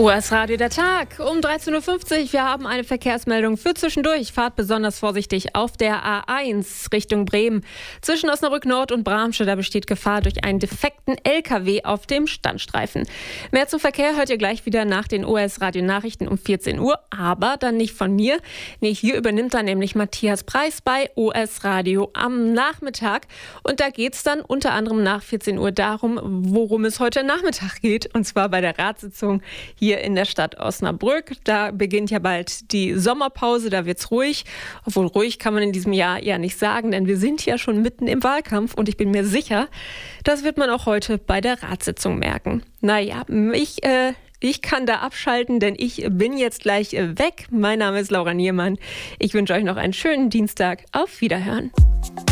OS Radio der Tag um 13.50 Uhr. Wir haben eine Verkehrsmeldung für zwischendurch. Fahrt besonders vorsichtig auf der A1 Richtung Bremen. Zwischen Osnabrück Nord und Bramsche, da besteht Gefahr durch einen defekten LKW auf dem Standstreifen. Mehr zum Verkehr hört ihr gleich wieder nach den OS Radio Nachrichten um 14 Uhr. Aber dann nicht von mir. Nee, hier übernimmt dann nämlich Matthias Preis bei OS Radio am Nachmittag. Und da geht es dann unter anderem nach 14 Uhr darum, worum es heute Nachmittag geht. Und zwar bei der Ratssitzung hier in der Stadt Osnabrück. Da beginnt ja bald die Sommerpause, da wird's ruhig. Obwohl ruhig kann man in diesem Jahr ja nicht sagen, denn wir sind ja schon mitten im Wahlkampf und ich bin mir sicher, das wird man auch heute bei der Ratssitzung merken. Naja, ich kann da abschalten, denn ich bin jetzt gleich weg. Mein Name ist Laura Niermann. Ich wünsche euch noch einen schönen Dienstag. Auf Wiederhören.